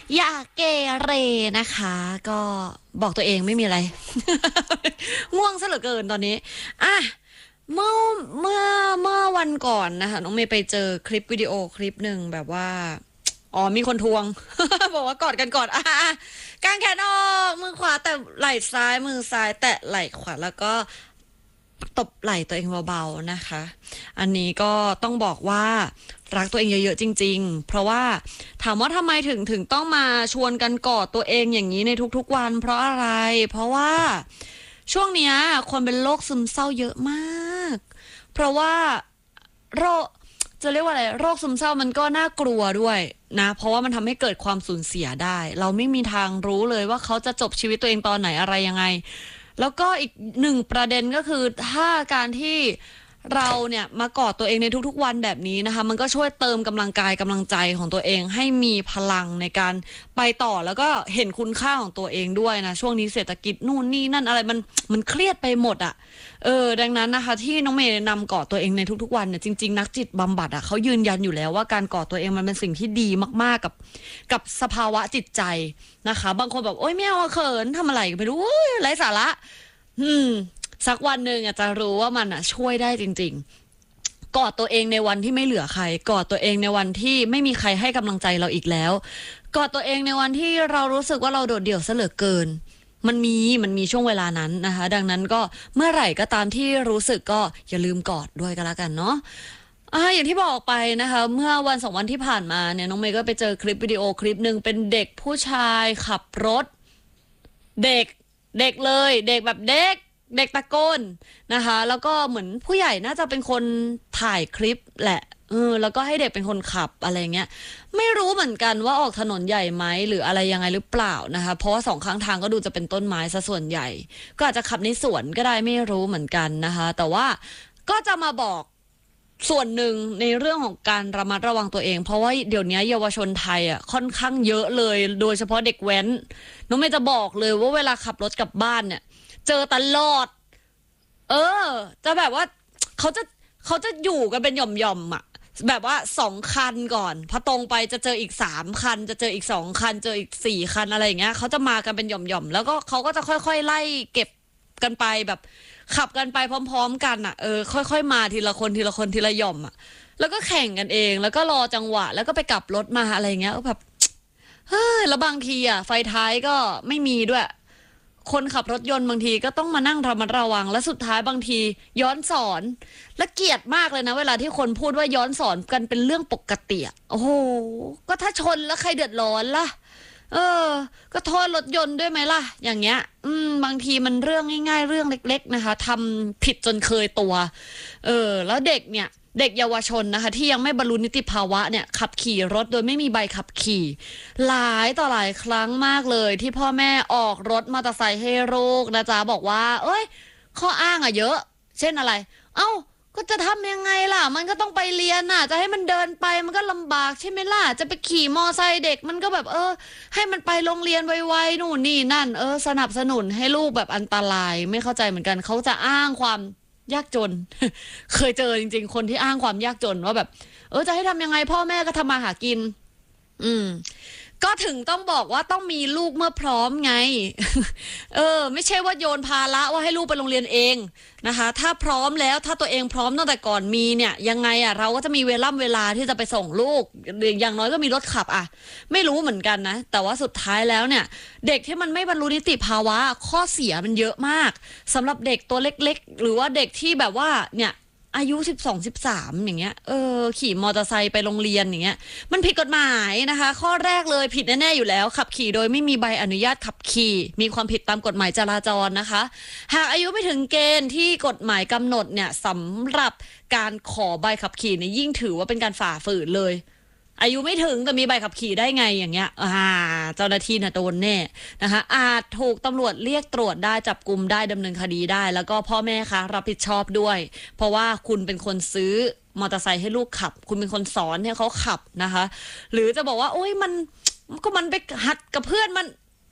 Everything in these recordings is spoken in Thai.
อย่าเกเรนะคะก็บอกตัวเองไม่มีอะไร ง่วงซะเหลือเกินตอนนี้อ่ะเมื่อเมื่อเมื่อวันก่อนนะคะน้องเมย์ไปเจอคลิปวิดีโอคลิปหนึ่งแบบว่าอ๋อมีคนทวง บอกว่ากอดกันก่อนกางแขนออกมือขวาแต่ไหล่ซ้ายมือซ้ายแตะไหล่ขวาแล้วก็ตบไหล่ตัวเองเบาๆนะคะอันนี้ก็ต้องบอกว่ารักตัวเองเยอะๆจริงๆเพราะว่าถามว่าทำไมถึงต้องมาชวนกันกอดตัวเองอย่างนี้ในทุกๆวันเพราะอะไรเพราะว่าช่วงเนี้ยคนเป็นโรคซึมเศร้าเยอะมากเพราะว่าโรคจะเรียกว่าอะไรโรคซึมเศร้ามันก็น่ากลัวด้วยนะเพราะว่ามันทำให้เกิดความสูญเสียได้เราไม่มีทางรู้เลยว่าเขาจะจบชีวิตตัวเองตอนไหนอะไรยังไงแล้วก็อีกหนึ่งประเด็นก็คือถ้าการที่เราเนี่ยมากอดตัวเองในทุกๆวันแบบนี้นะคะมันก็ช่วยเติมกำลังกายกำลังใจของตัวเองให้มีพลังในการไปต่อแล้วก็เห็นคุณค่าของตัวเองด้วยนะช่วงนี้เศรษฐกิจนู่นนี่นั่นอะไรมันเครียดไปหมดอ่ะดังนั้นนะคะที่น้องเมย์นำกอดตัวเองในทุกๆวันเนี่ยจริงๆนักจิตบำบัดอ่ะเขายืนยันอยู่แล้วว่าการกอดตัวเองมันเป็นสิ่งที่ดีมากๆกับสภาวะจิตใจนะคะบางคนแบบโอ๊ยไม่เอาเขินทำอะไรก็ไม่รู้ไร้สาระอืมสักวันหนึ่งอาจจะรู้ว่ามันอ่ะช่วยได้จริงๆกอดตัวเองในวันที่ไม่เหลือใครกอดตัวเองในวันที่ไม่มีใครให้กำลังใจเราอีกแล้วกอดตัวเองในวันที่เรารู้สึกว่าเราโดดเดี่ยวซะเหลือเกินมันมีช่วงเวลานั้นนะคะดังนั้นก็เมื่อไหร่ก็ตามที่รู้สึกก็อย่าลืมกอดด้วยกันละกันเนาะอย่างที่บอกไปนะคะเมื่อวันสองวันที่ผ่านมาเนี่ยน้องเมย์ก็ไปเจอคลิปวิดีโอคลิปหนึ่งเป็นเด็กผู้ชายขับรถเด็กเด็กเลยเด็กแบบเด็กตะโกนนะคะแล้วก็เหมือนผู้ใหญ่น่าจะเป็นคนถ่ายคลิปแหละแล้วก็ให้เด็กเป็นคนขับอะไรเงี้ยไม่รู้เหมือนกันว่าออกถนนใหญ่ไหมหรืออะไรยังไงหรือเปล่านะคะเพราะว่าสองข้างทางก็ดูจะเป็นต้นไม้ซะส่วนใหญ่ก็อาจจะขับในสวนก็ได้ไม่รู้เหมือนกันนะคะแต่ว่าก็จะมาบอกส่วนหนึ่งในเรื่องของการระมัดระวังตัวเองเพราะว่าเดี๋ยวนี้เยาวชนไทยอ่ะค่อนข้างเยอะเลยโดยเฉพาะเด็กแว้นน้องเมย์จะบอกเลยว่าเวลาขับรถกลับบ้านเนี่ยเจอตลอด เออจะแบบว่าเขาจะเขาจะอยู่กันเป็นหย่อมๆอ่ะแบบว่าสองคันก่อนพอตรงไปจะเจออีก3 คันจะเจออีก2 คันเจออีก4 คันอะไรอย่างเงี้ยเขาจะมากันเป็นหย่อมๆแล้วก็เขาก็จะค่อยๆไล่เก็บกันไปแบบขับกันไปพร้อมๆกันอ่ะค่อยๆมาทีละคนทีละคนทีละหย่อมอ่ะแล้วก็แข่งกันเองแล้วก็รอจังหวะแล้วก็ไปกลับรถมาอะไรอย่างเงี้ยแบบเฮ้ยแล้วบางทีอ่ะไฟท้ายก็ไม่มีด้วย คนขับรถยนต์บางทีก็ต้องมานั่งระมัดระวังและสุดท้ายบางทีย้อนสอนและเกลียดมากเลยนะเวลาที่คนพูดว่าย้อนสอนกันเป็นเรื่องปกติอะโอ้โหก็ถ้าชนแล้วใครเดือดร้อนล่ะเออก็โทษรถยนต์ด้วยไหมล่ะอย่างเงี้ยบางทีมันเรื่องง่ายๆเรื่องเล็กๆนะคะทำผิดจนเคยตัวแล้วเด็กเนี่ยเด็กเยาวชนนะคะที่ยังไม่บรรลุนิติภาวะเนี่ยขับขี่รถโดยไม่มีใบขับขี่หลายต่อหลายครั้งมากเลยที่พ่อแม่ออกรถมอเตอร์ไซค์ให้ลูกนะจ๊ะบอกว่าเอ้ยข้ออ้างอะเยอะเช่นอะไรเอ้าก็จะทำยังไงล่ะมันก็ต้องไปเรียนน่ะจะให้มันเดินไปมันก็ลำบากใช่ไหมล่ะจะไปขี่มอไซค์เด็กมันก็แบบให้มันไปโรงเรียนไวๆนู่นนี่นั่นสนับสนุนให้ลูกแบบอันตรายไม่เข้าใจเหมือนกันเขาจะอ้างความยากจน เคยเจอจริงๆคนที่อ้างความยากจนว่าแบบจะให้ทำยังไงพ่อแม่ก็ทำมาหากินอืมก็ถึงต้องบอกว่าต้องมีลูกเมื่อพร้อมไงไม่ใช่ว่าโยนภาระว่าให้ลูกไปโรงเรียนเองนะคะถ้าพร้อมแล้วถ้าตัวเองพร้อมตั้งแต่ก่อนมีเนี่ยยังไงอ่ะเราก็จะมีเวลาที่จะไปส่งลูกอย่างน้อยก็มีรถขับอ่ะไม่รู้เหมือนกันนะแต่ว่าสุดท้ายแล้วเนี่ยเด็กที่มันไม่บรรลุนิติภาวะข้อเสียมันเยอะมากสำหรับเด็กตัวเล็กๆหรือว่าเด็กที่แบบว่าเนี่ยอายุ12 13อย่างเงี้ยขี่มอเตอร์ไซค์ไปโรงเรียนอย่างเงี้ยมันผิดกฎหมายนะคะข้อแรกเลยผิดแน่ๆอยู่แล้วขับขี่โดยไม่มีใบอนุญาตขับขี่มีความผิดตามกฎหมายจราจรนะคะหากอายุไม่ถึงเกณฑ์ที่กฎหมายกำหนดเนี่ยสำหรับการขอใบขับขี่เนี่ยยิ่งถือว่าเป็นการฝ่าฝืนเลยอายุไม่ถึงแต่มีใบขับขี่ได้ไงอย่างเงี้ยเจ้าหน้าที่น่ะโดนแน่นะคะอาจถูกตำรวจเรียกตรวจได้จับกุมได้ดำเนินคดีได้แล้วก็พ่อแม่คะรับผิดชอบด้วยเพราะว่าคุณเป็นคนซื้อมอเตอร์ไซค์ให้ลูกขับคุณเป็นคนสอนให้เขาขับนะคะหรือจะบอกว่าโอ้ยมันไปหัดกับเพื่อนมัน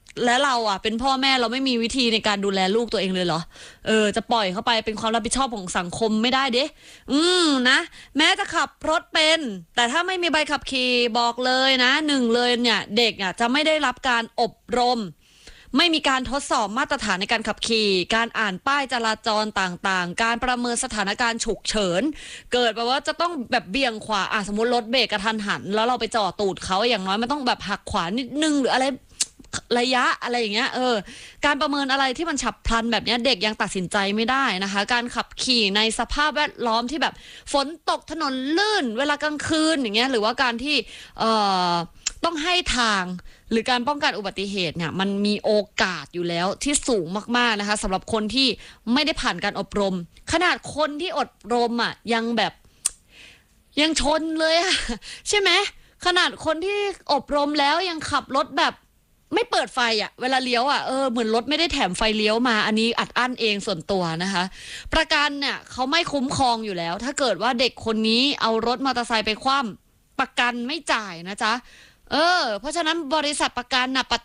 และเราอ่ะเป็นพ่อแม่เราไม่มีวิธีในการดูแลลูกตัวเองเลยเหรอจะปล่อยเข้าไปเป็นความรับผิดชอบของสังคมไม่ได้เด้นะแม้จะขับรถเป็นแต่ถ้าไม่มีใบขับขี่บอกเลยนะหนึ่งเลยเนี่ยเด็กอ่ะจะไม่ได้รับการอบรมไม่มีการทดสอบมาตรฐานในการขับขี่การอ่านป้ายจราจรต่างๆการประเมินสถานการณ์ฉุกเฉินเกิดแบบว่าจะต้องแบบเบี่ยงขวาสมมติรถเบรกกระทันหันแล้วเราไปจ่อตูดเขาอย่างน้อยมันต้องแบบหักขวานิดนึงหรืออะไรระยะอะไรอย่างเงี้ยการประเมินอะไรที่มันฉับพลันแบบนี้เด็กยังตัดสินใจไม่ได้นะคะการขับขี่ในสภาพแวดล้อมที่แบบฝนตกถนนลื่นเวลากลางคืนอย่างเงี้ยหรือว่าการที่ต้องให้ทางหรือการป้องกันอุบัติเหตุเนี่ยมันมีโอกาสอยู่แล้วที่สูงมากๆนะคะสำหรับคนที่ไม่ได้ผ่านการอบรมขนาดคนที่อบรมยังแบบยังชนเลยใช่ไหมขนาดคนที่อบรมแล้วยังขับรถแบบไม่เปิดไฟเวลาเลี้ยวเหมือนรถไม่ได้แถมไฟเลี้ยวมาอันนี้อัดอั้นเองส่วนตัวนะคะประกันเนี่ยเขาไม่คุ้มครองอยู่แล้วถ้าเกิดว่าเด็กคนนี้เอารถมอเตอร์ไซค์ไปคว่ำประกันไม่จ่ายนะจ๊ะเพราะฉะนั้นบริษัทประกันป